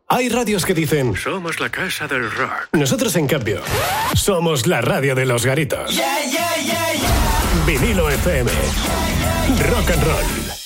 Hay radios que dicen: somos la casa del rock. Nosotros, en cambio, somos la radio de los garitos. Vinilo FM. Rock and roll.